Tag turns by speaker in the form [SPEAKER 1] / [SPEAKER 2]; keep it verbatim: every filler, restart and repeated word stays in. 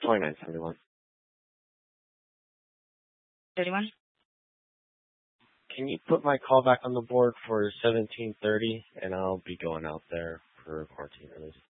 [SPEAKER 1] twenty-nine seventy-one.
[SPEAKER 2] thirty-one?
[SPEAKER 1] Can you put my call back on the board for seventeen thirty, and I'll be going out there for quarantine release.